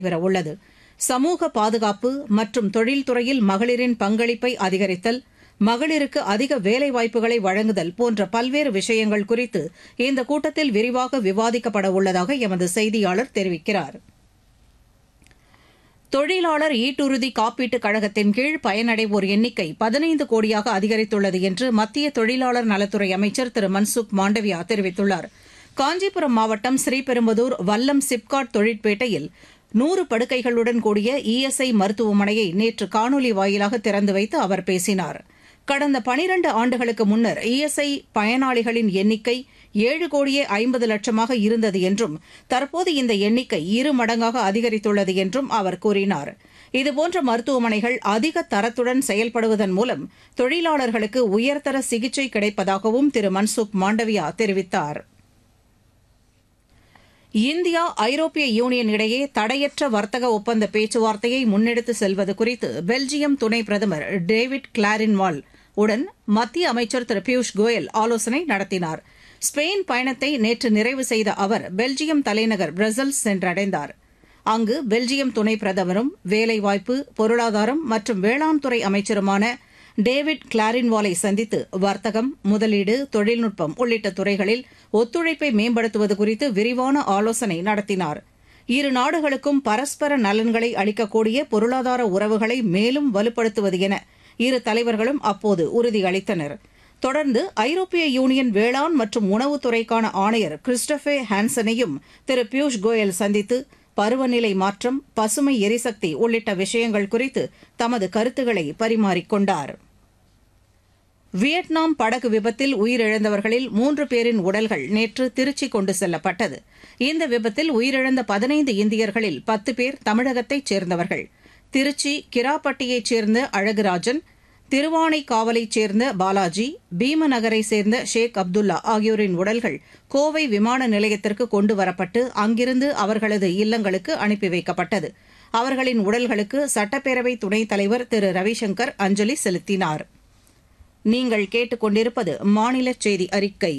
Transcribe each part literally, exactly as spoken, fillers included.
நடைபெறவுள்ளது. சமூக பாதுகாப்பு மற்றும் தொழில்துறையில் மகளிரின் பங்களிப்பை அதிகரித்தல், மகளிருக்கு அதிக வேலைவாய்ப்புகளை வழங்குதல் போன்ற பல்வேறு விஷயங்கள் குறித்து இந்த கூட்டத்தில் விரிவாக விவாதிக்கப்பட உள்ளதாக எமது செய்தியாளர் தெரிவிக்கிறார். தொழிலாளர் ஈட்டுறுதி காப்பீட்டுக் கழகத்தின் கீழ் பயனடைவோர் எண்ணிக்கை பதினைந்து கோடியாக அதிகரித்துள்ளது என்று மத்திய தொழிலாளர் நலத்துறை அமைச்சர் திரு மன்சுக் மாண்டவியா தெரிவித்துள்ளார். காஞ்சிபுரம் மாவட்டம் ஸ்ரீபெரும்புதூர் வல்லம் சிப்காட் தொழிற்பேட்டையில் நூறு படுக்கைகளுடன் கூடிய இஎஸ்ஐ மருத்துவமனையை நேற்று காணொலி வாயிலாக திறந்து வைத்து அவர் பேசினார். கடந்த பனிரண்டு ஆண்டுகளுக்கு முன்னர் இஎஸ்ஐ பயனாளிகளின் எண்ணிக்கை ஏழு கோடியே ஐம்பது லட்சமாக இருந்தது என்றும் தற்போது இந்த எண்ணிக்கை இரு மடங்காக அதிகரித்துள்ளது என்றும் அவர் கூறினார். இதுபோன்ற மருத்துவமனைகள் அதிக தரத்துடன் செயல்படுவதன் மூலம் தொழிலாளர்களுக்கு உயர்தர சிகிச்சை கிடைப்பதாகவும் திரு மன்சுக் மாண்டவியா தெரிவித்தார். இந்தியா ஐரோப்பிய யூனியன் இடையே தடையற்ற வர்த்தக ஒப்பந்த பேச்சுவார்த்தையை முன்னெடுத்து செல்வது குறித்து பெல்ஜியம் துணை பிரதமர் டேவிட் கிளாரின்வால் உடன் மத்திய அமைச்சர் திரு பியூஷ் கோயல் ஆலோசனை நடத்தினார். ஸ்பெயின் பயணத்தை நேற்று நிறைவு செய்த அவர் பெல்ஜியம் தலைநகர் பிரசல்ஸ் சென்றடைந்தார். அங்கு பெல்ஜியம் துணை பிரதமரும் வேலைவாய்ப்பு, பொருளாதாரம் மற்றும் வேளாண் துறை அமைச்சருமான டேவிட் கிளாரின்வாலை சந்தித்து வர்த்தகம், முதலீடு, தொழில்நுட்பம் உள்ளிட்ட துறைகளில் ஒத்துழைப்பை மேம்படுத்துவது குறித்து விரிவான ஆலோசனை நடத்தினார். இரு நாடுகளுக்கும் பரஸ்பர நலன்களை அளிக்கக்கூடிய பொருளாதார உறவுகளை மேலும் வலுப்படுத்துவது என இரு தலைவர்களும் அப்போது உறுதியளித்தனர். தொடர்ந்து ஐரோப்பிய யூனியன் வேளாண் மற்றும் உணவுத்துறைக்கான ஆணையர் கிறிஸ்டோபே ஹான்சனையும் திரு பியூஷ் கோயல் சந்தித்து பருவநிலை மாற்றம், பசுமை எரிசக்தி உள்ளிட்ட விஷயங்கள் குறித்து தமது கருத்துக்களை பரிமாறிக்கொண்டார். வியட்நாம் படகு விபத்தில் உயிரிழந்தவர்களில் மூன்று பேரின் உடல்கள் நேற்று திருச்சி கொண்டு செல்லப்பட்டது. இந்த விபத்தில் உயிரிழந்த பதினைந்து இந்தியர்களில் பத்து பேர் தமிழகத்தைச் சேர்ந்தவர்கள். திருச்சி கிராப்பட்டியைச் சேர்ந்த அழகுராஜன், திருவானைக்காவலைச் சேர்ந்த பாலாஜி, பீமநகரைச் சேர்ந்த ஷேக் அப்துல்லா ஆகியோரின் உடல்கள் கோவை விமான நிலையத்திற்கு கொண்டு வரப்பட்டு அங்கிருந்து அவர்களது இல்லங்களுக்கு அனுப்பி வைக்கப்பட்டது. அவர்களின் உடல்களுக்கு சட்டப்பேரவை துணைத் தலைவர் திரு ரவிசங்கர் அஞ்சலி செலுத்தினார். நீங்கள் கேட்டுக் கொண்டிருப்பது மாநில செய்தி அறிக்கை.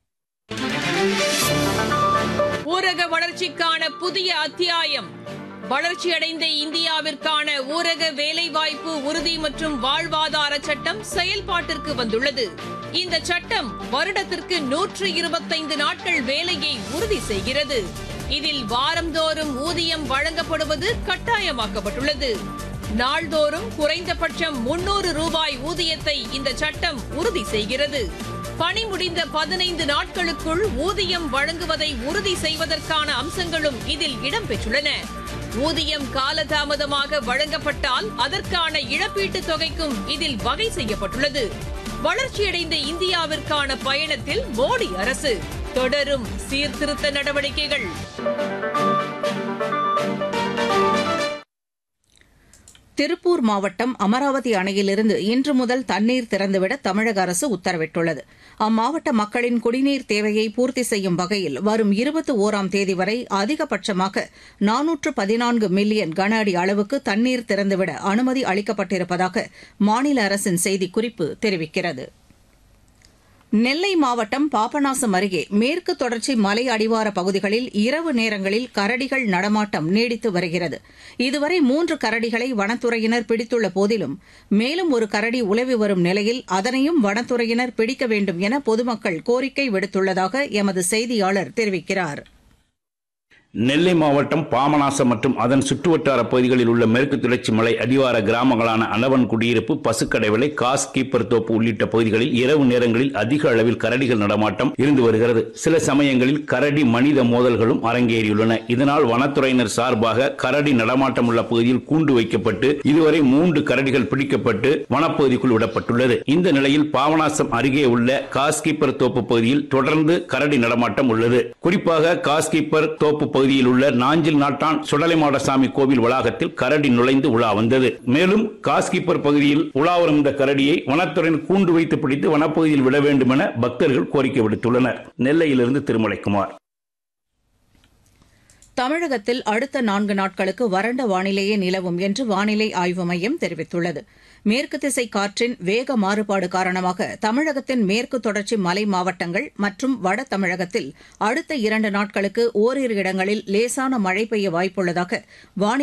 ஊரக வளர்ச்சிக்கான புதிய அத்தியாயம். வளர்ச்சியடைந்த இந்தியாவிற்கான ஊரக வேலைவாய்ப்பு உறுதி மற்றும் வாழ்வாதார சட்டம் செயல்பாட்டிற்கு வந்துள்ளது. இந்த சட்டம் வருடத்திற்கு நூற்று இருபத்தைந்து நாட்கள் வேலையை உறுதி செய்கிறது. இதில் வாரந்தோறும் ஊதியம் வழங்கப்படுவது கட்டாயமாக்கப்பட்டுள்ளது. நாள்தோறும் குறைந்தபட்சம் முன்னூறு ரூபாய் ஊதியத்தை இந்த சட்டம் உறுதி செய்கிறது. பணி முடிந்த பதினைந்து நாட்களுக்குள் ஊதியம் வழங்குவதை உறுதி செய்வதற்கான அம்சங்களும் இதில் இடம்பெற்றுள்ளன. ஊதியம் காலதாமதமாக வழங்கப்பட்டால் அதற்கான இழப்பீட்டுத் தொகைக்கும் இதில் வகை செய்யப்பட்டுள்ளது. வளர்ச்சியடைந்த இந்தியாவிற்கான பயணத்தில் மோடி அரசு தொடரும் சீர்திருத்த நடவடிக்கைகள். திருப்பூர் மாவட்டம் அமராவதி அணையிலிருந்து இன்று முதல் தண்ணீர் திறந்துவிட தமிழக அரசு உத்தரவிட்டுள்ளது. அம்மாவட்ட மக்களின் குடிநீர் தேவையை பூர்த்தி செய்யும் வகையில் வரும் இருபத்தி ஒராம் தேதி வரை அதிகபட்சமாக நானூற்று பதினான்கு மில்லியன் கன அடி அளவுக்கு தண்ணீர் திறந்துவிட அனுமதி அளிக்கப்பட்டிருப்பதாக மாநில அரசின் செய்திக்குறிப்பு தெரிவிக்கிறது. நெல்லை மாவட்டம் பாபநாசம் அருகே மேற்கு தொடர்ச்சி மலை அடிவார பகுதிகளில் இரவு நேரங்களில் கரடிகள் நடமாட்டம் நீடித்து வருகிறது. இதுவரை மூன்று கரடிகளை வனத்துறையினர் பிடித்துள்ள போதிலும் மேலும் ஒரு கரடி உலவி வரும் நிலையில் அதனையும் வனத்துறையினர் பிடிக்க வேண்டும் என பொதுமக்கள் கோரிக்கை விடுத்துள்ளதாக எமது செய்தியாளர் தெரிவிக்கிறார். நெல்லை மாவட்டம் பாபநாசம் மற்றும் அதன் சுற்றுவட்டார பகுதிகளில் உள்ள மேற்கு தொடர்ச்சி மலை அடிவார கிராமங்களான அனவன் குடியிருப்பு, பசுக்கடைவிலை, காஸ் கீப்பர் தோப்பு உள்ளிட்ட பகுதிகளில் இரவு நேரங்களில் அதிக அளவில் கரடிகள் நடமாட்டம் இருந்து வருகிறது. சில சமயங்களில் கரடி மனித மோதல்களும் அரங்கேறியுள்ளன. இதனால் வனத்துறையினர் சார்பாக கரடி நடமாட்டம் உள்ள பகுதியில் கூண்டு வைக்கப்பட்டு இதுவரை மூன்று கரடிகள் பிடிக்கப்பட்டு வனப்பகுதிக்குள் விடப்பட்டுள்ளது. இந்த நிலையில் பாபநாசம் அருகே உள்ள காஸ் கீப்பர் தோப்பு பகுதியில் தொடர்ந்து கரடி நடமாட்டம் உள்ளது. குறிப்பாக காஸ் கீப்பர் தோப்பு பகுதியில் உள்ள நாஞ்சில் நாட்டான் சுடலைமாடசாமி கோவில் வளாகத்தில் கரடி நுழைந்து உலா வந்தது. மேலும் காஸ்கீப்பர் பகுதியில் உலா வரும் இந்த கரடியை வனத்துறையினர் கூண்டு வைத்து பிடித்து வனப்பகுதியில் விட வேண்டும் என பக்தர்கள் கோரிக்கை விடுத்துள்ளனர். நெல்லையிலிருந்து திருமலைக்குமார். தமிழகத்தில் அடுத்த நான்கு நாட்களுக்கு வறண்ட வானிலையே நிலவும் என்று வானிலை ஆய்வு மையம் தெரிவித்துள்ளது. மேற்கு திசை காற்றின் வேக மாறுபாடு காரணமாக தமிழகத்தின் மேற்கு தொடர்ச்சி மலை மாவட்டங்கள் மற்றும் வட தமிழகத்தில் அடுத்த இரண்டு நாட்களுக்கு ஓரிரு இடங்களில் லேசான மழை பெய்ய வாய்ப்புள்ளதாக வானிலை